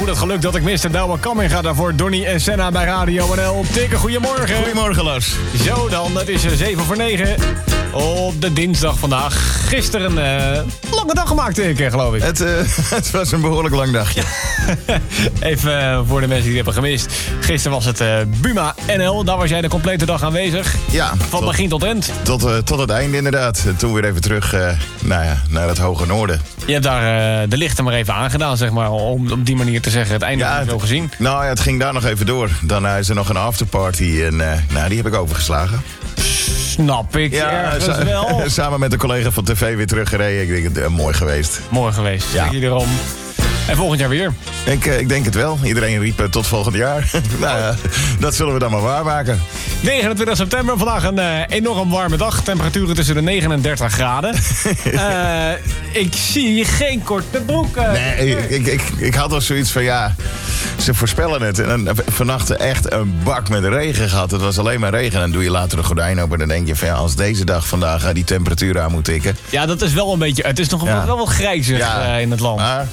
dat geluk dat ik miste. Douwe Kamminga daarvoor. Donnie en Senna bij Radio NL. Tikke, goedemorgen. Goedemorgen, Lars. Zo dan, het is 7:07 op de dinsdag vandaag. Gisteren een lange dag gemaakt, Tikke, geloof ik. Het was een behoorlijk lang dagje. Even voor de mensen die het hebben gemist. Gisteren was het Buma NL. Daar was jij de complete dag aanwezig. Ja. Van begin tot eind. Tot het einde inderdaad. En toen weer even terug naar het hoge noorden. Je hebt daar de lichten maar even aangedaan, zeg maar. Om op die manier te zeggen, het einde heb je wel gezien. Nou ja, het ging daar nog even door. Daarna is er nog een afterparty en die heb ik overgeslagen. Snap ik ergens wel. Samen met een collega van tv weer teruggereden. Ik denk, mooi geweest. Mooi geweest. Ja. Zie je erom. En volgend jaar weer. Ik denk het wel. Iedereen riep tot volgend jaar. Nou ja, dat zullen we dan maar waarmaken. 29 september, vandaag een enorm warme dag. Temperaturen tussen de 39 graden. Ik zie geen korte broek. Nee, ik had al zoiets van ze voorspellen het. En dan vannacht echt een bak met regen gehad. Het was alleen maar regen. En dan doe je later de gordijn open. En dan denk je van als deze dag vandaag die temperatuur aan moet tikken. Ja, dat is wel een beetje. Het is nog wel wat grijzig in het land. Maar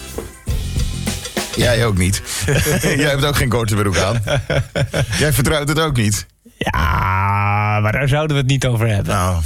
jij ook niet. Jij hebt ook geen korte broek aan. Jij vertrouwt het ook niet. Ja, maar daar zouden we het niet over hebben. Nou,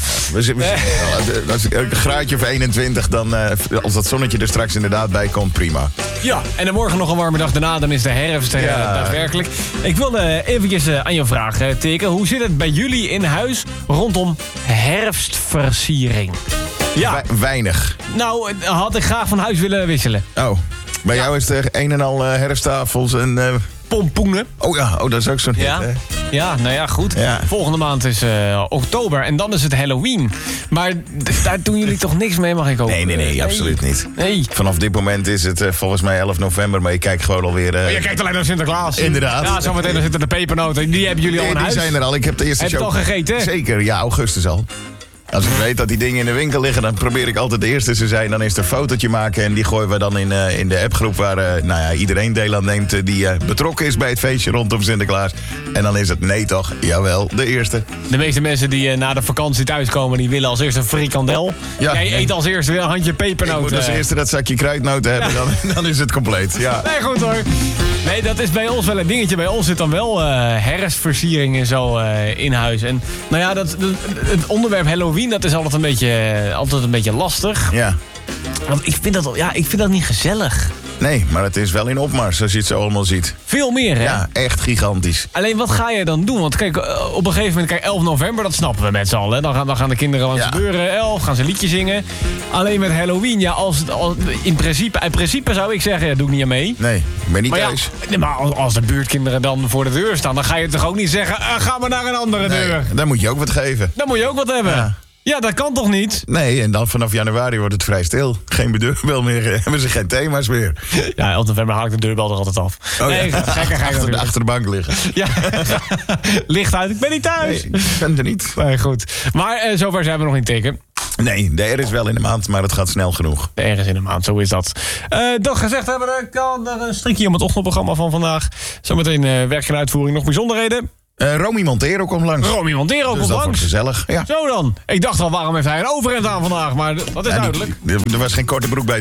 als een graadje of 21, dan als dat zonnetje er straks inderdaad bij komt, prima. Ja, en dan morgen nog een warme dag daarna, dan is de herfst daadwerkelijk. Ik wilde eventjes aan je vragen, Tikke. Hoe zit het bij jullie in huis rondom herfstversiering? Ja. Weinig. Nou, had ik graag van huis willen wisselen. Oh, bij jou is er een en al herfsttafels en pompoenen. Oh, dat is ook zo'n hit, hè? Ja, nou ja, goed. Ja. Volgende maand is oktober en dan is het Halloween. Maar daar doen jullie toch niks mee, mag ik ook? Nee, absoluut niet. Nee. Vanaf dit moment is het volgens mij 11 november, maar je kijkt gewoon alweer... je kijkt alleen naar Sinterklaas. Inderdaad. Ja, zometeen zitten de pepernoten. Die hebben jullie al in huis. Die zijn er al. Ik heb de eerste Heb je het al gegeten? Zeker, ja, augustus al. Als ik weet dat die dingen in de winkel liggen, dan probeer ik altijd de eerste te zijn. Dan is er een fotootje maken en die gooien we dan in de appgroep waar iedereen deel aan neemt die betrokken is bij het feestje rondom Sinterklaas. En dan is het nee toch, jawel, de eerste. De meeste mensen die na de vakantie thuiskomen, die willen als eerste een frikandel. Ja, jij eet als eerste weer een handje pepernoten. Ik moet als eerste dat zakje kruidnoten hebben, dan is het compleet. Ja. Nee, goed hoor. Nee, dat is bij ons wel een dingetje. Bij ons zit dan wel herfstversiering en zo in huis. En nou ja, het onderwerp Halloween, dat is altijd een beetje lastig. Ja. Want ik vind dat niet gezellig. Nee, maar het is wel in opmars als je het zo allemaal ziet. Veel meer, hè? Ja, echt gigantisch. Alleen, wat ga je dan doen? Want kijk, op een gegeven moment, 11 november, dat snappen we met z'n allen. Dan gaan de kinderen langs de deuren, 11, gaan ze liedjes zingen. Alleen met Halloween, in principe zou ik zeggen, doe ik niet aan mee. Nee, ik ben niet thuis. Ja, maar als de buurtkinderen dan voor de deur staan, dan ga je toch ook niet zeggen, ga maar naar een andere deur. Dan moet je ook wat geven. Dan moet je ook wat hebben. Ja. Ja, dat kan toch niet? Nee, en dan vanaf januari wordt het vrij stil. Geen deurbel meer, hebben ze geen thema's meer. Ja, 11 november haal ik de deurbel er altijd af. Oh, nee, gekker achter de bank liggen. Ja, licht uit, ik ben niet thuis. Nee, ik ben er niet. Nee, goed. Maar zover zijn we nog niet teken. Nee, de R is wel in de maand, maar het gaat snel genoeg. De R is in de maand, zo is dat. Dat gezegd hebben, kan er een strikje om het ochtendprogramma van vandaag. Zometeen werk en uitvoering, nog bijzonderheden. Romy Montero komt langs. Romy Montero komt dat langs. wordt gezellig. Ja. Zo dan. Ik dacht al, waarom heeft hij een overhemd aan vandaag? Maar dat is duidelijk. Er was geen korte broek bij